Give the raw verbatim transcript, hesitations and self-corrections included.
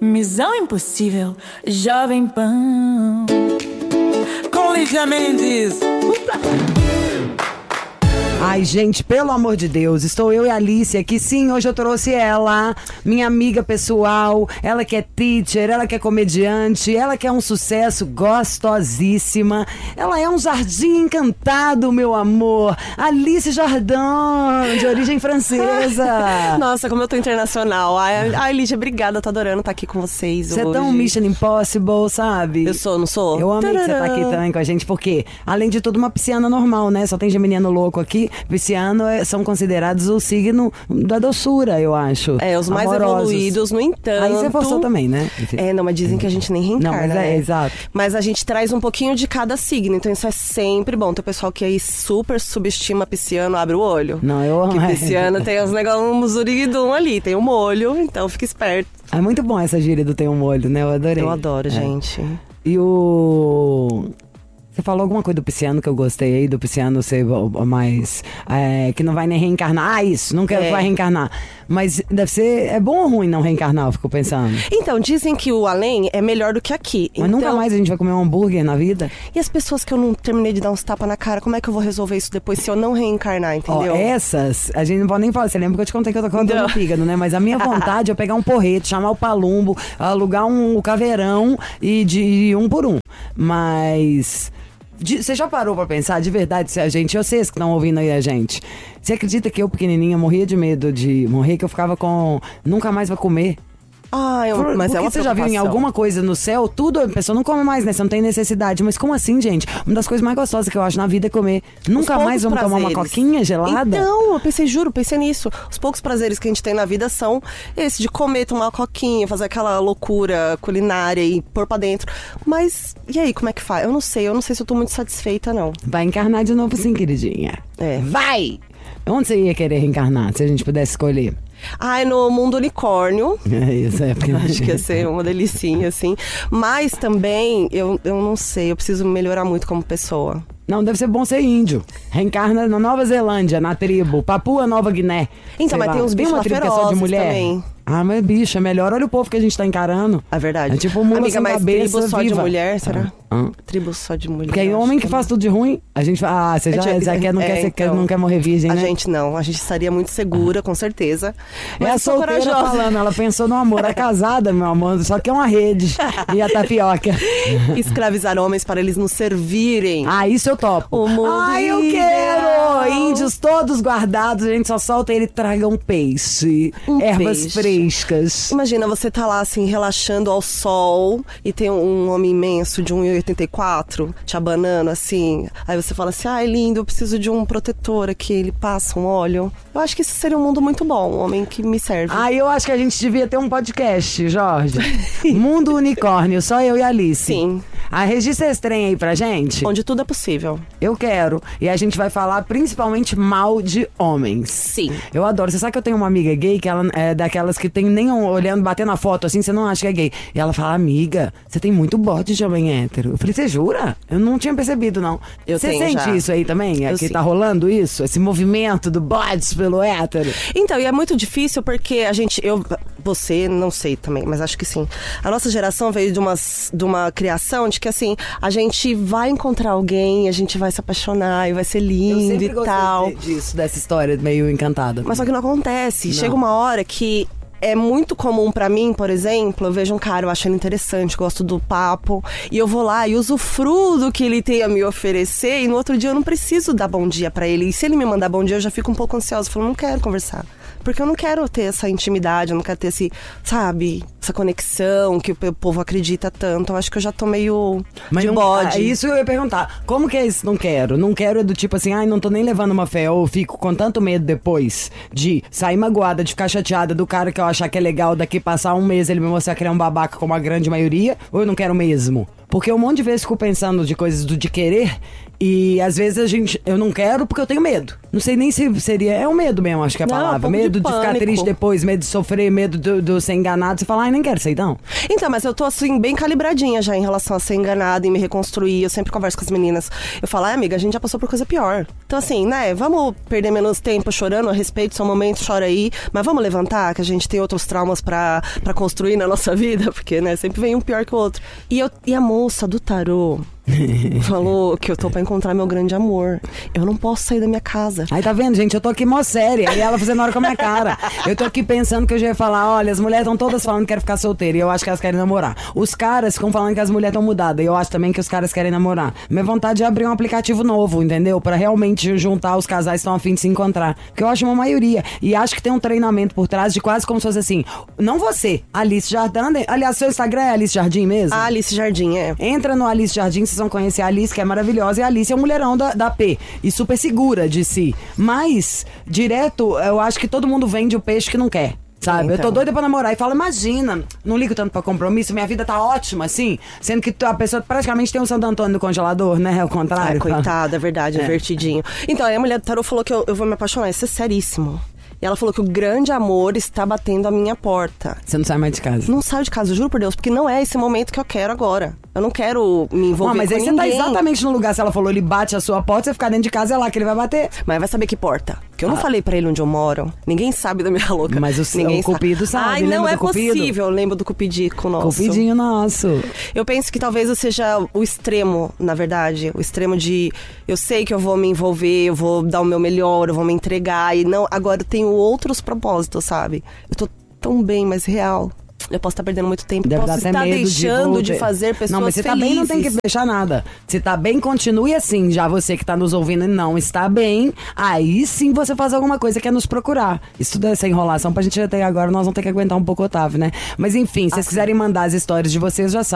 Missão Impossível, Jovem Pan. Com Lídia Mendes. Ai, gente, pelo amor de Deus, estou eu e a Alice aqui. Sim, hoje eu trouxe ela, minha amiga pessoal. Ela que é teacher, ela que é comediante, ela que é um sucesso, gostosíssima. Ela é um jardim encantado, meu amor. Alice Jardin, de origem francesa. Nossa, como eu tô internacional. Ai, ai Lídia, obrigada, tô adorando estar aqui com vocês Você hoje. é tão Mission Impossible, sabe? Eu sou, não sou? Eu amei que você tá aqui também com a gente, porque, além de tudo, uma pisciana normal, né? Só tem geminiano louco aqui. Pisciano é, são considerados o signo da doçura, eu acho. É, os mais amorosos. Evoluídos, no entanto... Aí você forçou também, né? É, não, mas dizem que a gente nem reencarna, Não, mas é, né? exato. Mas a gente traz um pouquinho de cada signo, então isso é sempre bom. Tem o pessoal que aí super subestima pisciano, abre o olho. Não, eu amo. Que pisciano tem os negócios, um zuriguidum ali, tem um molho, então fica esperto. É muito bom essa gíria do tem um molho, né? Eu adorei. Eu adoro, é. gente. E o... Você falou alguma coisa do pisciano que eu gostei aí, do pisciano ser mais... É, que não vai nem reencarnar. Ah, isso, não quero É. que vai reencarnar. Mas deve ser... É bom ou ruim não reencarnar, eu fico pensando. Então, dizem que o além é melhor do que aqui. Mas então... nunca mais a gente vai comer um hambúrguer na vida? E as pessoas que eu não terminei de dar uns tapas na cara, como é que eu vou resolver isso depois se eu não reencarnar, entendeu? Ó, essas, a gente não pode nem falar. Você lembra que eu te contei que eu tô com dor no fígado, né? Mas a minha vontade é pegar um porrete, chamar o Palumbo, alugar um caveirão e de um por um. Mas... De, você já parou pra pensar, de verdade, se a gente, vocês que estão ouvindo aí a gente, você acredita que eu, pequenininha, morria de medo de morrer, que eu ficava com... Nunca mais vai comer? Ah, eu, Por, mas porque é uma você já viu em alguma coisa no céu, tudo, a pessoa não come mais, né? Você não tem necessidade. Mas como assim, gente? Uma das coisas mais gostosas que eu acho na vida é comer. Nunca mais vamos prazeres. tomar uma coquinha gelada? Então, eu pensei, juro, pensei nisso. Os poucos prazeres que a gente tem na vida são esse de comer, tomar uma coquinha, fazer aquela loucura culinária e pôr pra dentro. Mas, e aí, como é que faz? Eu não sei, eu não sei se eu tô muito satisfeita, não. Vai encarnar de novo sim, queridinha. É. Vai! Onde você ia querer reencarnar, se a gente pudesse escolher? Ai, no mundo unicórnio. É isso, é porque... Acho que ia ser uma delicinha, assim. Mas também, eu, eu não sei, eu preciso melhorar muito como pessoa. Não, deve ser bom ser índio. Reencarna na Nova Zelândia, na tribo, Papua Nova Guiné. Então, mas lá. tem uns bichos uma lá tribo que é só de ferozes mulher. também. Ah, mas bicho, é melhor. Olha o povo que a gente tá encarando. É verdade. É tipo mula Amiga, sem mas cabeça, tribo só viva. de mulher, será? Ah. Tribo só de mulher. Porque aí eu homem acho que faz tudo de ruim, a gente fala, ah, você já, já quer, não, é, quer, você então, quer, não quer morrer virgem, A né? gente não, a gente estaria muito segura, com certeza. Mas É a eu sou solteira corajosa. falando, ela pensou no amor, é casada, meu amor, só que é uma rede. E a tapioca. Escravizar homens para eles nos servirem. Ah, isso eu topo. O mundo Ai, eu ideal. quero! Índios todos guardados, a gente só solta ele, traga um peixe, Um ervas peixe. frescas. Imagina, você tá lá assim, relaxando ao sol e tem um homem imenso de um metro e oitenta e quatro te abanando assim. Aí você fala assim, ai lindo, eu preciso de um protetor aqui. Ele passa um óleo. Eu acho que isso seria um mundo muito bom, um homem que me serve. Ai, eu acho que a gente devia ter um podcast, Jorge. Mundo Unicórnio, só eu e a Alice. Sim. Ah, registra esse trem aí pra gente. Onde tudo é possível. Eu quero. E a gente vai falar principalmente mal de homens. Sim. Eu adoro. Você sabe que eu tenho uma amiga gay que ela é daquelas que tem nem um, olhando, batendo a foto assim, você não acha que é gay. E ela fala, amiga, você tem muito bote de homem hétero. Eu falei, você jura? Eu não tinha percebido, não. Eu você tenho sente já. isso aí também? É Eu que sim. tá rolando isso? Esse movimento do bote pelo hétero? Então, e é muito difícil porque a gente, eu, você, não sei também, mas acho que sim. A nossa geração veio de, umas, de uma criação de que assim, a gente vai encontrar alguém, a gente vai se apaixonar e vai ser lindo e tal. de- disso, dessa história meio encantada. Mas só que não acontece. Não. Chega uma hora que é muito comum pra mim, por exemplo, eu vejo um cara, eu acho ele interessante, gosto do papo, e eu vou lá e usufruo do que ele tem a me oferecer, e no outro dia eu não preciso dar bom dia pra ele. E se ele me mandar bom dia, eu já fico um pouco ansiosa, eu falo, não quero conversar. Porque eu não quero ter essa intimidade, eu não quero ter esse, sabe, essa conexão que o povo acredita tanto. Eu acho que eu já tô meio Mas de não, bode. é isso eu ia perguntar. Como que é isso? Não quero. Não quero é do tipo assim, ai, não tô nem levando uma fé. Ou fico com tanto medo depois de sair magoada, de ficar chateada do cara que eu achar que é legal, daqui passar um mês ele me mostrar que ele é um babaca como a grande maioria. Ou eu não quero mesmo? Porque um monte de vezes fico pensando de coisas do de querer. E às vezes a gente, eu não quero porque eu tenho medo. Não sei nem se seria, é o medo mesmo, acho que é a Não, palavra. um pouco Medo de de, ficar pânico. triste depois, medo de sofrer, medo do, do ser enganado. Você fala, ai, também nem quero ser, então. Então, mas eu tô assim, bem calibradinha já em relação a ser enganada e me reconstruir. Eu sempre converso com as meninas. Eu falo, ah, amiga, a gente já passou por coisa pior. Então, assim, né, vamos perder menos tempo chorando, a respeito do seu momento, chora aí. Mas vamos levantar, que a gente tem outros traumas pra, pra construir na nossa vida, porque, né, sempre vem um pior que o outro. E, eu, e a moça do tarô falou que eu tô pra encontrar meu grande amor. Eu não posso sair da minha casa. Aí tá vendo, gente? Eu tô aqui mó séria. E ela fazendo hora com a minha cara. Eu tô aqui pensando que eu já ia falar: olha, as mulheres estão todas falando que querem ficar solteiras. E eu acho que elas querem namorar. Os caras ficam falando que as mulheres estão mudadas. E eu acho também que os caras querem namorar. Minha vontade é abrir um aplicativo novo, entendeu? Pra realmente juntar os casais que estão a fim de se encontrar. Porque eu acho uma maioria. E acho que tem um treinamento por trás de quase como se fosse assim: não você, Alice Jardim. Aliás, seu Instagram é Alice Jardim mesmo? Ah, Alice Jardim, é. Entra no Alice Jardim, vocês vão conhecer a Alice, que é maravilhosa, e a Alice é um mulherão da, da P, e super segura de si. Mas, direto, eu acho que todo mundo vende o peixe que não quer. Sabe? Então. Eu tô doida pra namorar e falo, imagina, não ligo tanto pra compromisso, minha vida tá ótima, assim, sendo que a pessoa praticamente tem um Santo Antônio no congelador, né? É o contrário. Ai, coitada, é verdade, é divertidinho. Então, aí a mulher do tarô falou que eu, eu vou me apaixonar, isso é seríssimo. E ela falou que o grande amor está batendo a minha porta. Você não sai mais de casa? Não saio de casa, juro por Deus, porque não é esse momento que eu quero agora. Eu não quero me envolver não, mas com aí ninguém. Você tá exatamente no lugar, se ela falou, ele bate a sua porta, você ficar dentro de casa, é lá que ele vai bater. Mas vai saber que porta. Porque eu não ah. falei pra ele onde eu moro. Ninguém sabe da minha louca. Mas o, Ninguém o Cupido sabe. Ai, não é possível. Eu lembro do Cupidico nosso. Cupidinho nosso. Eu penso que talvez eu seja o extremo, na verdade. O extremo de... Eu sei que eu vou me envolver, eu vou dar o meu melhor, eu vou me entregar. E não, agora eu tenho outros propósitos, sabe? Eu tô tão bem, mas real. Eu posso estar perdendo muito tempo. Deve posso estar deixando de, de fazer pessoas felizes. Não, mas você felizes. Tá bem, não tem que deixar nada. Se tá bem, continue assim. Já você que tá nos ouvindo e não está bem, aí sim você faz alguma coisa que é nos procurar. Isso tudo é essa enrolação pra gente até agora, nós vamos ter que aguentar um pouco o Otávio, né? Mas enfim, se vocês quiserem mandar as histórias de vocês, já sabem.